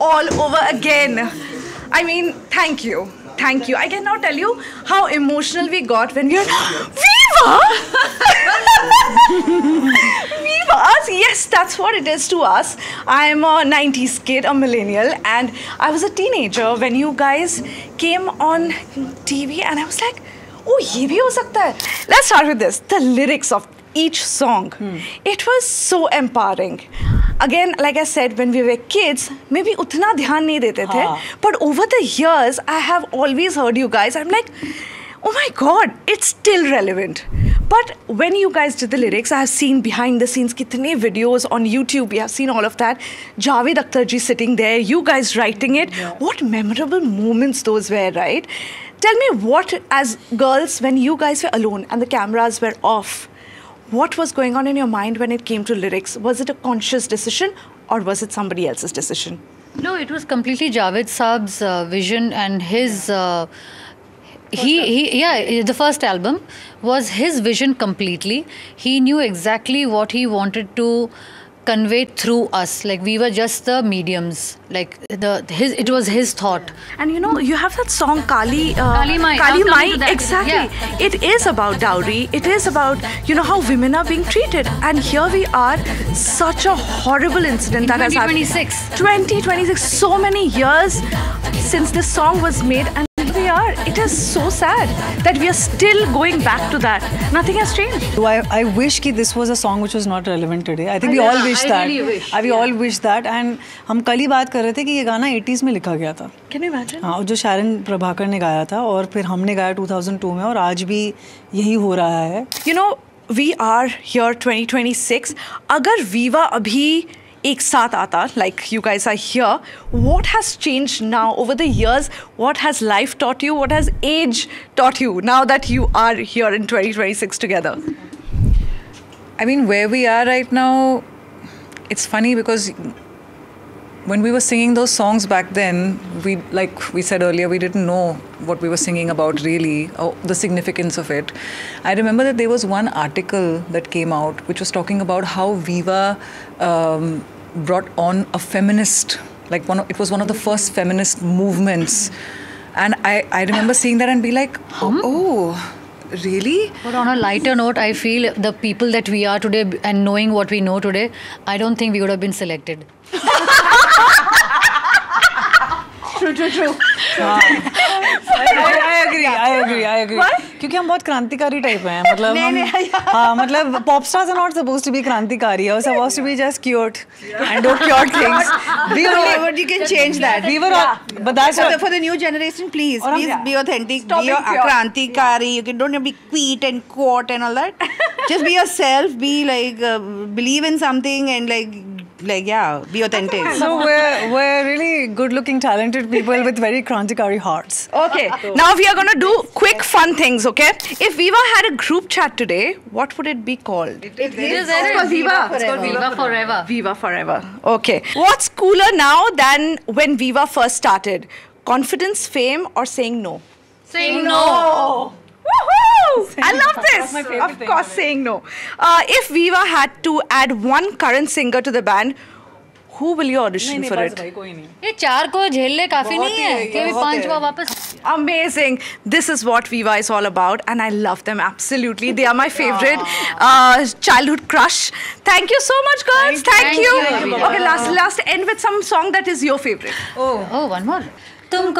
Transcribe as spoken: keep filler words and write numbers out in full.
all over again. I mean, thank you. Thank you. I cannot tell you how emotional we got when we were Viva! Viva! Yes, that's what it is to us. I'm a nineties kid, a millennial, and I was a teenager when you guys came on T V, and I was like, oh, ye bhi ho sakta hai. Let's start with this. The lyrics of each song. Hmm. It was so empowering. Again, like I said, when we were kids, maybe utna dhyan nahi dete the. But over the years, I have always heard you guys. I'm like, oh my God, it's still relevant. But when you guys did the lyrics, I have seen behind the scenes kitne videos on YouTube. We have seen all of that. Javed Akhtar ji sitting there, you guys writing it. Yeah. What memorable moments those were, right? Tell me what, as girls, when you guys were alone and the cameras were off, what was going on in your mind when it came to lyrics? Was it a conscious decision or was it somebody else's decision? No, it was completely Javed Saab's uh, vision and his... Uh, he, he, yeah, the first album was his vision completely. He knew exactly what he wanted to convey through us. Like, we were just the mediums. Like, the his it was his thought. And you know, you have that song Kali uh, Kali Mai. Kali Mai. Exactly. Yeah. It is about dowry. It is about, you know, how women are being treated. And here we are, such a horrible incident In that has happened. twenty twenty-six. twenty twenty-six. So many years since this song was made, and we are. It is so sad that we are still going back to that. Nothing has changed. So I, I wish that this was a song which was not relevant today. I think we yeah, all wish I that. Really wish. I, we yeah. all wish that. And हम कल ही बात कर रहे थे कि ये गाना eighties में लिखा गया था. Can you imagine? हाँ, जो शारन प्रभाकर ने गाया था और फिर हमने गाया two thousand two में और आज भी यही हो रहा है. You know, we are here twenty twenty-six. अगर Viva अभी एक साथ आता, like you guys are here, what has changed now over the years? What has life taught you? What has age taught you now that you are here in twenty twenty-six together? I mean, where we are right now, it's funny because when we were singing those songs back then, we, like we said earlier, we didn't know what we were singing about really, or the significance of it. I remember that there was one article that came out which was talking about how Viva um, brought on a feminist, like one of, it was one of the first feminist movements. And I, I remember seeing that and be like, oh, oh, really? But on a lighter note, I feel the people that we are today and knowing what we know today, I don't think we would have been selected. True, true, true. हाँ, I agree, I agree, I agree. Why? क्योंकि हम बहुत क्रांतिकारी type हैं, मतलब हम, हाँ, मतलब pop stars are not supposed to be क्रांतिकारी, are supposed to be just cute and do cute things. We only, but you can change that. We were, yeah. all, but that's for what, the, for the new generation, please, Or please yeah. be authentic, Stop be your being pure. krantikari. You can don't have to be queet and quote and all that. Just be yourself. Be like uh, believe in something and like. Like, yeah, be authentic. so we're, we're really good-looking, talented people with very krantikari hearts. Okay, now we are going to do quick fun things, okay? If Viva had a group chat today, what would it be called? It is It's called Viva. It's called Viva Forever. Viva Forever. Okay. What's cooler now than when Viva first started? Confidence, fame, or saying no? Saying no. Woohoo! I love this. my favorite Of thing course, saying no. Uh, if Viva had to add one current singer to the band, who will you audition for it? ये चार को झेलने काफी नहीं है कि अभी पांचवा वापस. Amazing. This is what Viva is all about, and I love them absolutely. They are my favorite uh, childhood crush. Thank you so much, girls. Thank, Thank you. you. Okay, last, last end with some song that is your favorite. Oh, one more. तुमको